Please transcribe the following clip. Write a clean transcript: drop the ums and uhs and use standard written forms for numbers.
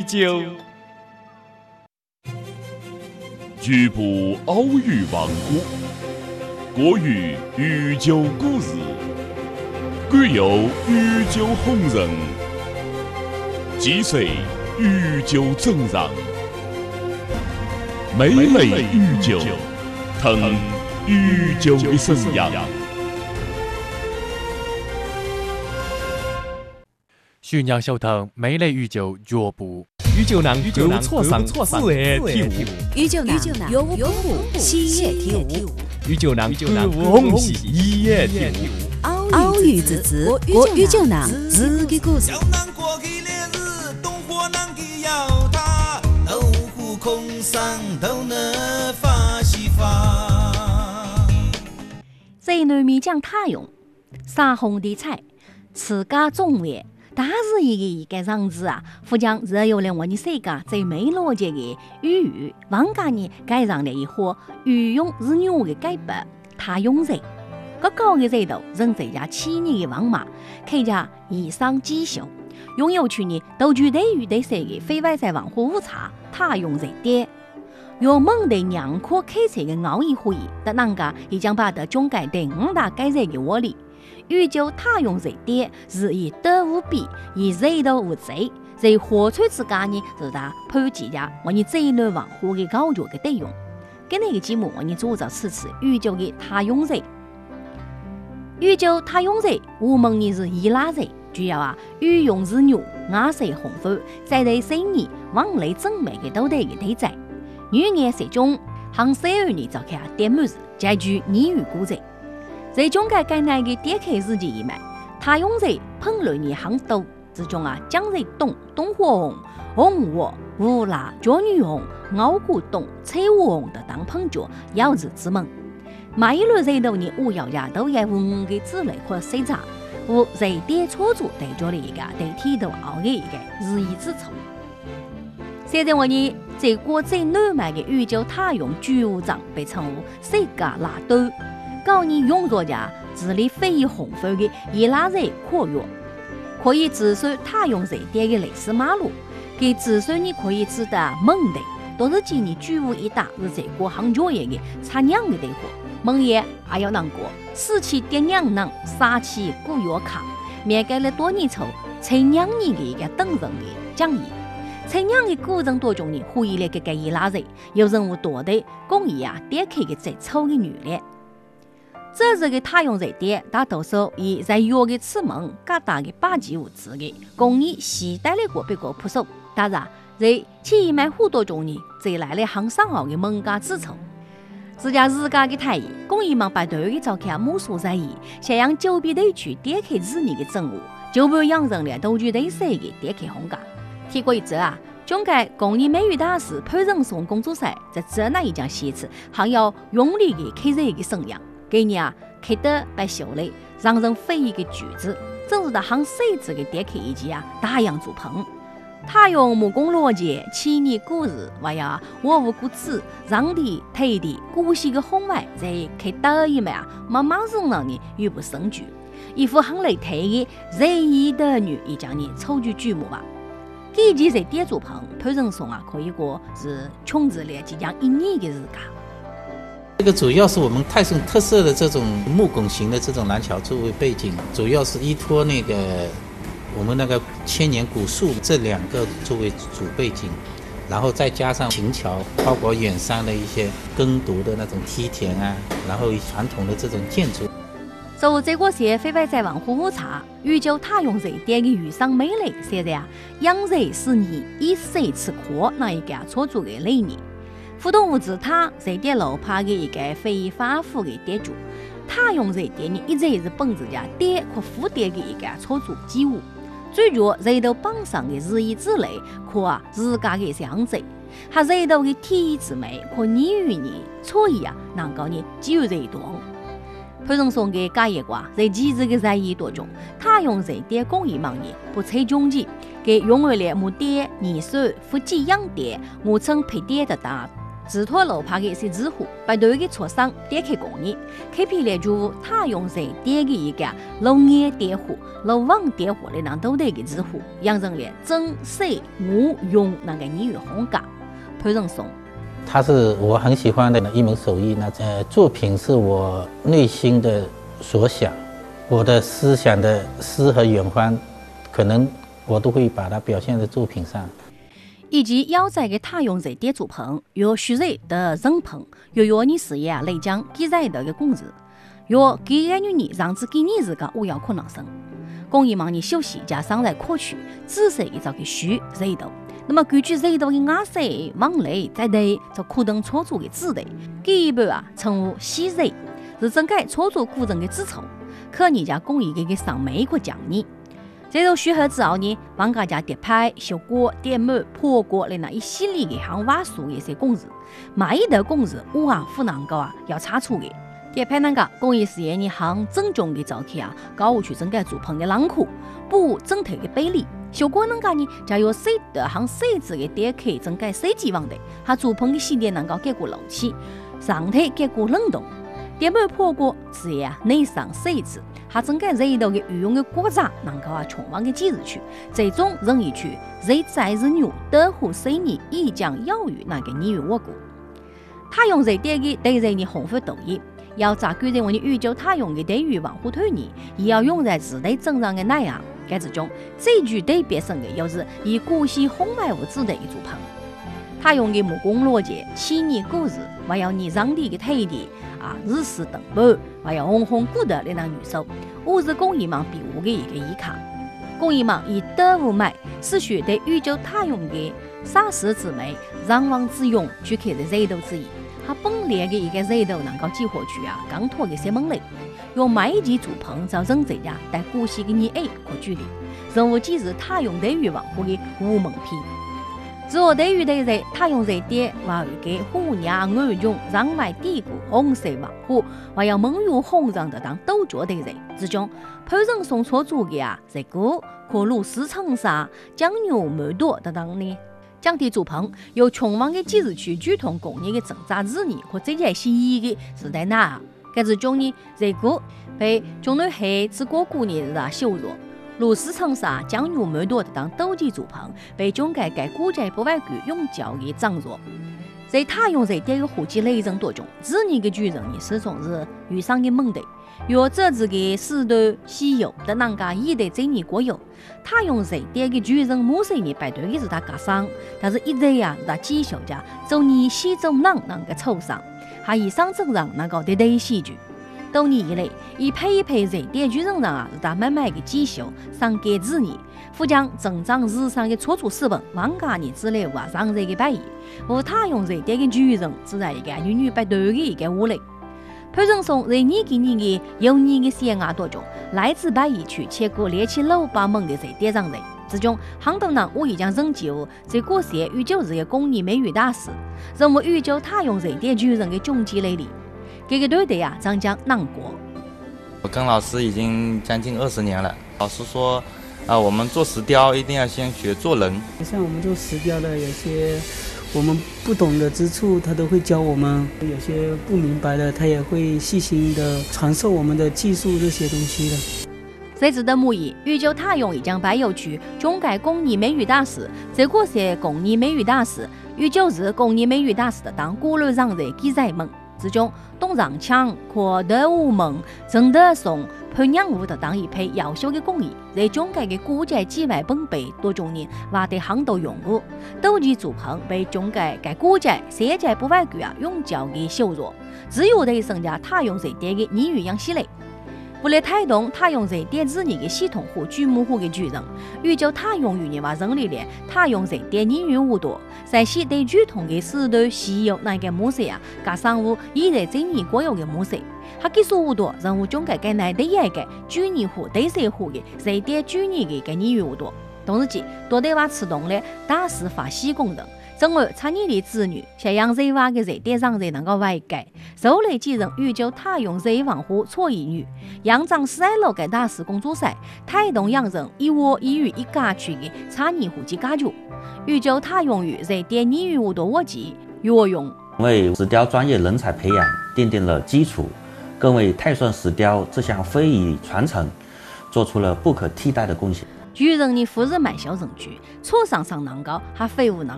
酒。 局部偶遇王国，国语御酒故事，贵有御酒红人，击碎御酒真人，美味御酒，腾御酒的生涯。 徐娘小腾美类御酒脚步，御酒囊有错上自然体悟， 御酒囊有无不喜悦体悟， 御酒囊有红喜一夜体悟。 偶遇之知，我御酒囊自己故事。 在南面讲太阳，杀红的菜，自家种饭。但是一个样子啊，不将只有了我们世界最美逻辑的语王家呢改上了一伙御用是牛的改版，他用人。个高的人头，人这家7年的王马，开家以上绩效，拥有去年都具对于对谁的非外在文化误差，他用人点。要猛的娘可开车的熬一会，但人家已经把的中改对5大改善的窝里。御酒他用这点是以德无比，以人头无罪，在活出之间呢，是他普及家我们这一类文化的高脚的内容。跟那个节目我们做着此次御酒的他用人，御酒他用人，我们呢是伊拉人，主要啊御用是牛，牙色红肤，在对生意往来正美的都得的对在，女颜色中，行32年召开点满日，结局你与古人。在中间改那个点开时间以外，他用在烹饪的行头之中啊，将在东火红、红火、乌拉、脚女红、熬骨冻、菜乌红的当烹脚，要日之门。每一轮人头呢，我要家都要5个之类或谁查，我在点操作对着了一个对剃头熬的一个日益之处。现在我呢，在国最南面的御酒他用巨无长被称为世界拉斗。高年用作家治理非遗红粉的伊拉人扩越，可以指出他用这点的类似马路，给指出你可以知道蒙的，都是今年巨无一大是这个行脚业的产娘的对话。蒙业还要难过，47点2能杀起古月卡，面改了多年后，才2年的一个等人的讲义。才2的过程当中呢，回忆了这个伊拉人有人物多的公益啊，点开个最丑的女人。这是个他用这点，大多数以在药的此门各大的8级物质的工艺携带了过别个朴素，当然在起码互动中呢，再来了行上好的门家之处。自家日家的太医，工艺们把头的召开魔术在意，想让周边地区点开子女的政务，就不养成了都具对谁的点开红家。提过一则啊，中间工艺美育大师潘仁松工作室在这那一讲写词，还要用力的开这个声样。给你啊，开得白秀嘞，让人非议的句子，正是他行设置的点开以及啊大洋做棚。他用木工逻辑7年故事，还有我无故子让地推地古稀的红外，在开得一枚啊，马上让你语不胜句。一副很雷推的仁义的女，一讲你抽举剧目吧。这几在点做棚，潘仁松啊，可以说是穷子了即将1年的日家。 这个主要是我们泰盛特色的这种木拱形的这种廊桥作为背景，主要是依托那个我们那个千年古树这2个作为主背景，然后再加上秦桥包括远山的一些耕读的那种梯田啊，然后传统的这种建筑。 受这个些非外在文化误差，御酒他用这点的遇上美丽，现在啊，养人是你以谁吃苦那一个操作的理念。互动物质它这点路趴的一个非法富的点主，他用这点呢一直是本质家点和负点的一个操作机务，最主人头榜上的日益之类，可啊日家的相子，还人头的体之美，可你与你所以啊能够呢只有这段。潘仁松的家业瓜在几日的在意当中，他用这点工艺忙呢不拆中间，给用为了木点、泥水、夫妻养点、木层配点的等自托路拍的一些字户，把对的磋商点开工业，开辟了就他用在点的一个农业点户、农网点户的那都得的字户，养成了真、色、无、用那个语言风格。潘仁松， 它是我很喜欢的一门手艺。作品是我内心的所想，我的思想的诗和远方，可能我都会把它表现在作品上。 以及要在给他用在点作品，要虚热的人品，要你事业来讲给在的个工资，要给个女让自给你自个我要可能生。工业忙你休息加上来可取，只是一早给虚热度。那么根据热度的压色、往类在内，就可等操作的质地，给一半称为细热，是整个操作过程的基础。可人家工艺给上每个讲你。这种虚合之后呢，帮大家叠拍、修过、点满、破过的那一系列的行话术的一些工艺，每一道工艺我不能够要查出的。叠拍那个工艺事业呢，行正宗的早期搞下去整个作品的囊括，不整体的比例。修过那个呢，就要设的行设置的点开整个设计问题，它作品的细节能够结果漏气，上体结果冷冻。点满破过是内上设置。它整个热度的运用的过程能够充分的记入去，最终任意去热在日牛德护水泥以将要与那个你与我国。他用热点的对热的红发抖音，要咋规定我的宇宙他用的对于防护推泥，也要用在自体正常的那样。该之中最具对别生的又是以古稀红外物质的一组棚。他用的木工逻辑、细腻故事，还有你让地的体力日式等板，还有红红古的那女手，我是工艺忙比我的一个依靠。工艺忙以德物买，是学对宇宙他用的洒世之美、让王之用去开的热度之一。它本来的一个热度能够激活去刚脱的些门类，用每一件作品造成这家带古稀的你可距离，任务既是他用对于文化的无门批。自我对于对热，他用热点还有给虎娘安中让外底股红色文化，还有蒙入红上的当斗角对热之中，潘仁松所做的这个可如丝长沙、酱牛满多的当呢。讲的作品有充分的记述去剧同工业的挣扎之年和这些新意的时代哪？该之中呢，这个被中南黑之国过年的修罗。如丝长沙、酱牛满多的当斗技作品，被中改古代不外具用脚的掌握。在他用这点个火机雷人多中，这年的巨人也始终是遇上的猛的。若这次的石头稀有的人家也得这年过有，他用这点个巨人某些年排队的是他家上，但是一直是他继续家走你西走人那个抽上，还以上正上那个的戏剧。多年以来，以配一配热点巨人上是他慢慢的继续上给子女，副将增长日常的操作水平，往家年之内上热的摆移，和他用热点的巨人只在一个女排队的一个屋里。潘仁松在你给你的有你的鲜芽当中，来自摆移区切过列起老八门的热点上热。之中，很多人我已经认究这个是宇宙日的工艺美育大师，认为宇宙他用热点巨人的终极来历。这个队的张江南国， 我跟老师已经将近20年了。老师说，我们做石雕一定要先学做人。 像我们做石雕的，有些我们不懂的之处，他都会教我们；有些不明白的，他也会细心的传授我们的技术这些东西的。 谁知道木艺宇宙他用已将摆有区中改工艺美育大师，这个是工艺美育大师，宇宙是工艺美育大师的当古楼上的记载们。之中，东长强、阔德武门、郑德松、潘娘武的当一批优秀的工艺，在中国的古籍几万本被多种年挖得很多用户，斗技作品被中国的古籍、世界不外具用脚给修弱，只有对生家他用这点的你语养系列。为了推动他用这点子的系统化、规模化的巨人，宇宙他用语言人力量，他用这点你语无多，在系对剧同的石头稀有那个模式加上我依在这年国有的模式，他技术无多，人物中间该来的一个巨年化、对社化的这点巨年的个你语无多，同时间多对话启动了大师发细功能。正而产业的子女，像养热娃的热点上热能够外改，受累继任宇宙他用热文化错一女，养长4楼的大师工作室，推动养人一窝一语一家区的产业户籍家族。宇宙他用于热点你与我多我级，越用为石雕专业人才培养奠定了基础，更为泰顺石雕这项非遗传承做出了不可替代的贡献。 巨人的富人卖小人剧，车上上浪高，还废物浪